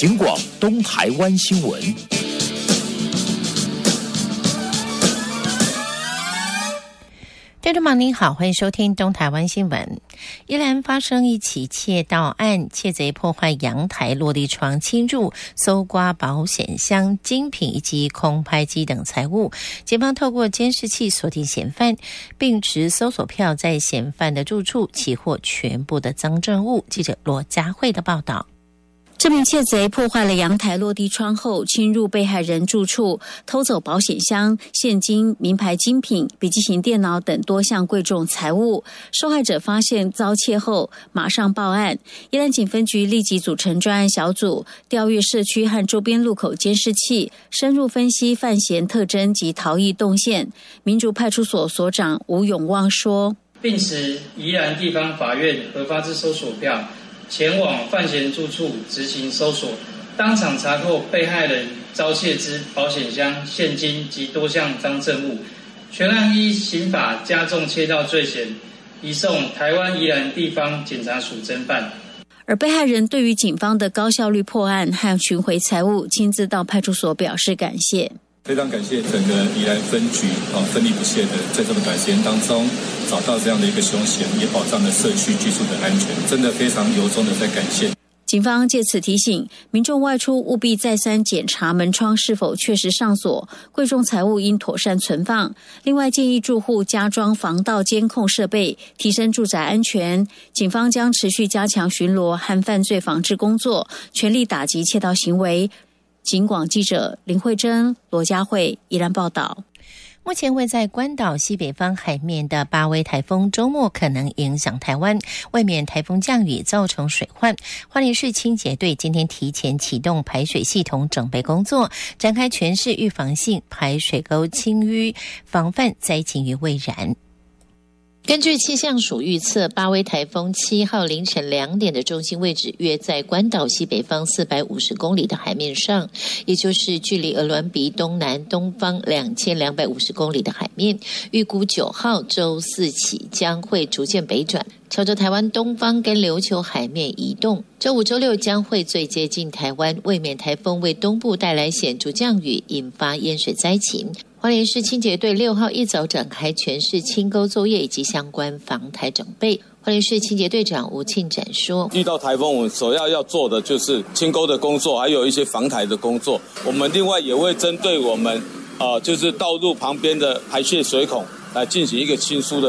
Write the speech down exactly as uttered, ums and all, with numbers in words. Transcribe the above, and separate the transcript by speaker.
Speaker 1: 警广东台湾新闻。
Speaker 2: 听众朋友您好，欢迎收听东台湾新闻。宜兰发生一起窃盗案，窃贼破坏阳台落地窗侵入，搜刮保险箱、精品以及空拍机等财物。警方透过监视器锁定嫌犯，并持搜索票在嫌犯的住处起获全部的赃证物。记者罗佳慧的报道。
Speaker 3: 这名窃贼破坏了阳台落地窗后，侵入被害人住处，偷走保险箱、现金、名牌精品、笔记型电脑等多项贵重财物。受害者发现遭窃后，马上报案。宜兰警分局立即组成专案小组，调阅社区和周边路口监视器，深入分析犯嫌特征及逃逸动线。民族派出所所长吴永旺说，
Speaker 4: 并使宜兰地方法院核发之搜索票前往犯嫌住处执行搜索，当场查获被害人遭窃之保险箱、现金及多项赃证物，全案依刑法加重窃盗罪嫌，移送台湾宜兰地方检察署侦办。
Speaker 3: 而被害人对于警方的高效率破案和寻回财物，亲自到派出所表示感谢。
Speaker 5: 非常感谢整个宜兰分局啊，奋力不懈的在这么短时间当中找到这样的一个凶嫌，也保障了社区居住的安全，真的非常由衷的在感谢。
Speaker 3: 警方借此提醒民众外出务必再三检查门窗是否确实上锁，贵重财物应妥善存放。另外建议住户加装防盗监控设备，提升住宅安全。警方将持续加强巡逻和犯罪防治工作，全力打击窃盗行为。警广记者林慧珍、罗佳慧宜兰报道。
Speaker 2: 目前位在关岛西北方海面的巴威台风周末可能影响台湾，为免台风降雨造成水患，花莲市清洁队今天提前启动排水系统整备工作，展开全市预防性排水沟清淤，防范灾情于未然。根据气象署预测，巴威台风七号凌晨两点的中心位置约在关岛西北方四百五十公里的海面上，也就是距离鹅銮鼻东南东方两千两百五十公里的海面。预估九号周四起将会逐渐北转，朝着台湾东方跟琉球海面移动。周五、周六将会最接近台湾，为免台风为东部带来显著降雨，引发淹水灾情。花莲市清洁队六号一早展开全市清沟作业以及相关防台整备。花莲市清洁队长吴庆展说，
Speaker 6: 遇到台风我们首要要做的就是清沟的工作，还有一些防台的工作。我们另外也会针对我们呃，就是道路旁边的排泄水孔来进行一个清疏的